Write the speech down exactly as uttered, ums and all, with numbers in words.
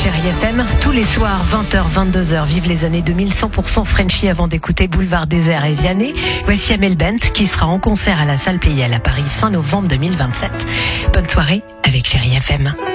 Chérie F M, tous les soirs, vingt heures, vingt-deux heures, vive les années deux mille, cent pour cent Frenchy avant d'écouter Boulevard Désert et Vianney. Voici Amel Bent qui sera en concert à la salle Pleyel à Paris fin novembre deux mille vingt-sept. Bonne soirée avec Chérie F M.